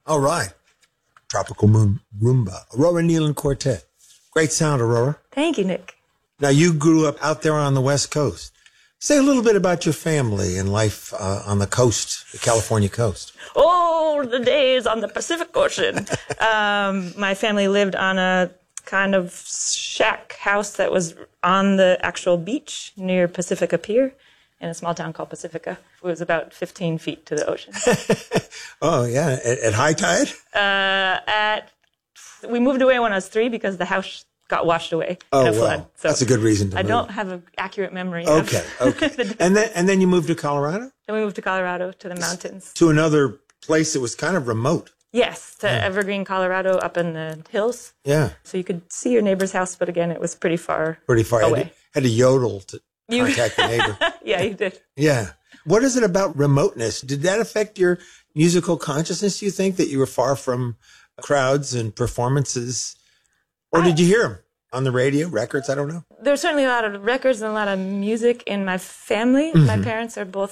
All right. Tropical Moon Rumba. Aurora Nealon Quartet. Great sound, Aurora. Thank you, Nick. Now, you grew up out there on the West Coast. Say a little bit about your family and life on the coast, the California coast. Oh, the days on the Pacific Ocean. My family lived on a kind of shack house that was on the actual beach near Pacifica Pier in a small town called Pacifica. It was about 15 feet to the ocean. Oh, yeah. At high tide? We moved away when I was 3 because the house got washed away in a flood. Well, So that's a good reason to move. I don't have an accurate memory. Okay. Of and then you moved to Colorado? Then we moved to Colorado, to the mountains. To another place that was kind of remote. Yes, to Evergreen, Colorado, up in the hills. Yeah. So you could see your neighbor's house, but again, it was pretty far away. Had to yodel to contact the neighbor. Yeah, you did. Yeah. What is it about remoteness? Did that affect your musical consciousness, do you think, that you were far from crowds and performances? Or did you hear them on the radio, records? I don't know. There's certainly a lot of records and a lot of music in my family. Mm-hmm. My parents are both